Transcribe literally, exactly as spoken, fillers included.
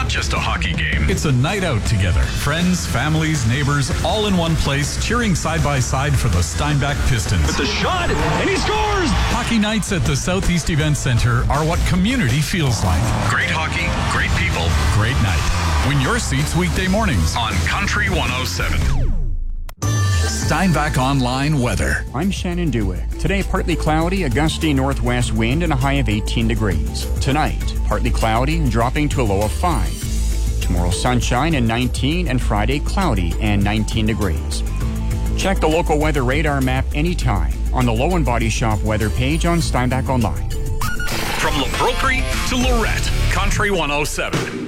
not just a hockey game. It's a night out together. Friends, families, neighbors, all in one place, cheering side by side for the Steinbach Pistons. With the shot, and he scores! Hockey nights at the Southeast Event Center are what community feels like. Great hockey, great people, great night. Win your seats weekday mornings on Country one oh seven. Steinbach Online weather. I'm Shannon Dewick. Today, partly cloudy, a gusty northwest wind and a high of eighteen degrees. Tonight, partly cloudy, dropping to a low of five. Tomorrow, sunshine and nineteen, and Friday, cloudy and nineteen degrees. Check the local weather radar map anytime on the Low and Body Shop weather page on Steinbach Online. From La Broquerie to Lorette, Country one oh seven.